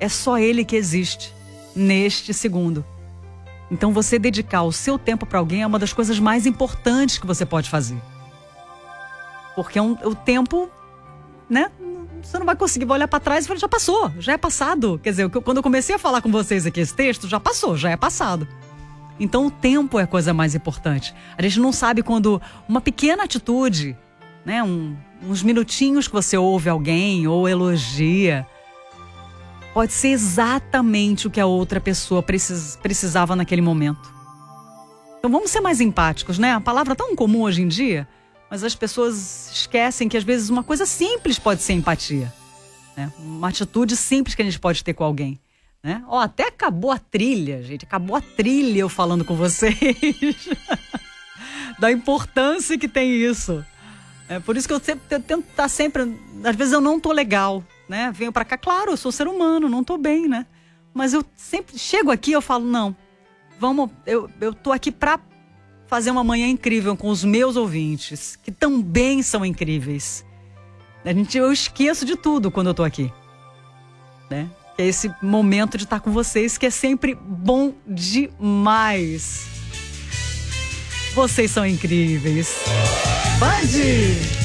é só ele que existe neste segundo. Então você dedicar o seu tempo para alguém é uma das coisas mais importantes que você pode fazer. Porque o tempo, né? Você não vai conseguir, vai olhar para trás e falar, já passou, já é passado. Quer dizer, quando eu comecei a falar com vocês aqui esse texto, já passou, já é passado. Então o tempo é a coisa mais importante. A gente não sabe quando uma pequena atitude, né? Uns minutinhos que você ouve alguém ou elogia, pode ser exatamente o que a outra pessoa precisava naquele momento. Então vamos ser mais empáticos, né? A palavra é tão comum hoje em dia, mas as pessoas esquecem que às vezes uma coisa simples pode ser empatia, né? Uma atitude simples que a gente pode ter com alguém, né? Ó, até acabou a trilha, gente. Acabou a trilha eu falando com vocês. Da importância que tem isso. É por isso que eu tento estar sempre... Às vezes eu não tô legal, né? Venho pra cá, claro, eu sou ser humano, não tô bem, né? Mas eu sempre chego aqui e eu falo, não, vamos... Eu tô aqui pra fazer uma manhã incrível com os meus ouvintes, que também são incríveis. Eu esqueço de tudo quando eu tô aqui, né? É esse momento de estar com vocês que é sempre bom demais. Vocês são incríveis. Band!